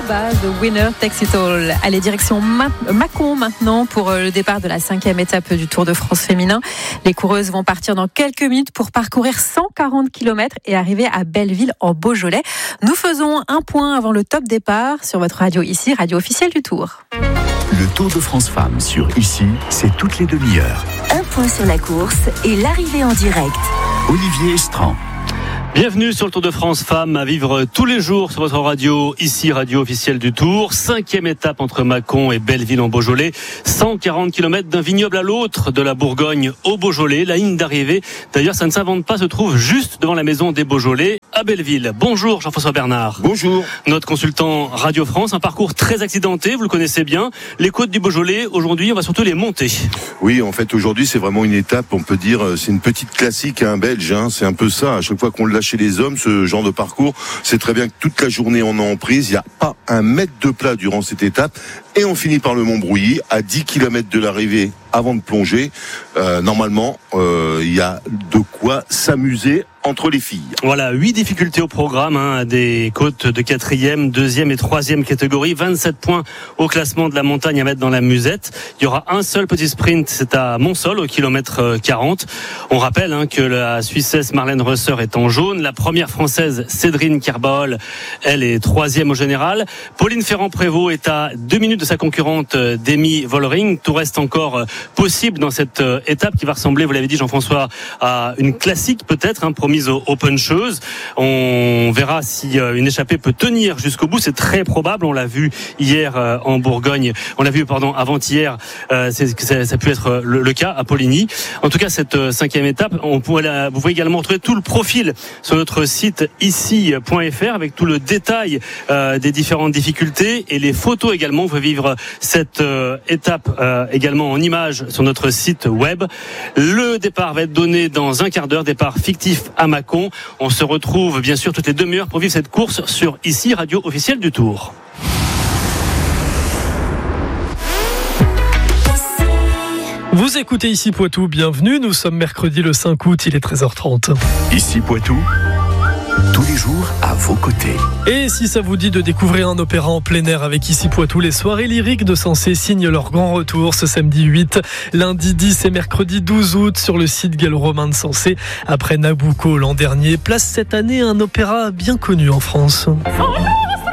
ABBA, The Winner Takes It All. Allez, direction Mâcon maintenant pour le départ de la 5e étape du Tour de France féminin. Les coureuses vont partir dans quelques minutes pour parcourir 140 km et arriver à Belleville en Beaujolais. Nous faisons un point avant le top départ sur votre radio ici, radio officielle du Tour. Le Tour de France Femmes sur ici, c'est toutes les demi-heures. Un point sur la course et l'arrivée en direct. Olivier Estran. Bienvenue sur le Tour de France Femmes à vivre tous les jours sur votre radio, ici radio officielle du Tour. 5e étape entre Mâcon et Belleville en Beaujolais. 140 km d'un vignoble à l'autre de la Bourgogne au Beaujolais. La ligne d'arrivée, d'ailleurs ça ne s'invente pas, se trouve juste devant la maison des Beaujolais à Belleville. Bonjour Jean-François Bernard. Bonjour. Notre consultant Radio France, un parcours très accidenté, vous le connaissez bien. Les côtes du Beaujolais, aujourd'hui on va surtout les monter. Oui, en fait aujourd'hui c'est vraiment une étape, on peut dire, c'est une petite classique belge, c'est un peu ça. À chaque fois qu'on l'a chez les hommes, ce genre de parcours, c'est très bien que toute la journée on est en prise, il n'y a pas un mètre de plat durant cette étape et on finit par le Montbrouilly à 10 km de l'arrivée avant de plonger. Normalement, il y a de quoi s'amuser entre les filles. Voilà, 8 difficultés au programme, des côtes de 4e, 2e et 3e catégorie, 27 points au classement de la montagne à mettre dans la musette. Il y aura un seul petit sprint, c'est à Montsol au kilomètre 40. On rappelle que la Suissesse Marlène Reusser est en jaune, la première Française Cédrine Kerbaol, elle est 3e au général. Pauline Ferrand-Prévot est à 2 minutes de sa concurrente Demi Vollering. Tout reste encore possible dans cette étape qui va ressembler, vous l'avez dit Jean-François, à une classique peut-être, promise aux puncheuses. On verra si une échappée peut tenir jusqu'au bout, c'est très probable, on l'a vu hier en Bourgogne, on l'a vu avant-hier, ça a pu être le cas à Poligny. En tout cas cette 5e étape, vous pouvez également retrouver tout le profil sur notre site ici.fr avec tout le détail des différentes difficultés et les photos également. Vous pouvez vivre cette étape également en images sur notre site web. Le départ va être donné dans un quart d'heure, départ fictif à Mâcon. On se retrouve bien sûr toutes les demi-heures pour vivre cette course sur ici, radio officielle du Tour. Vous écoutez Ici Poitou, bienvenue, nous sommes mercredi le 5 août, il est 13h30. Ici Poitou, tous les jours à vos côtés. Et si ça vous dit de découvrir un opéra en plein air avec Ici Poitou, les soirées lyriques de Sensé signent leur grand retour ce samedi 8, lundi 10 et mercredi 12 août sur le site gallo-romain de Sensé. Après Nabucco l'an dernier, place cette année un opéra bien connu en France.